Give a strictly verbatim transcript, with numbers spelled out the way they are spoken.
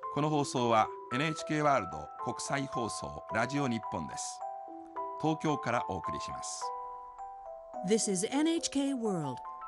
この放送は エヌエイチケー ワールド国際放送ラジオ日本です。東京からお送りします。 This is N H K World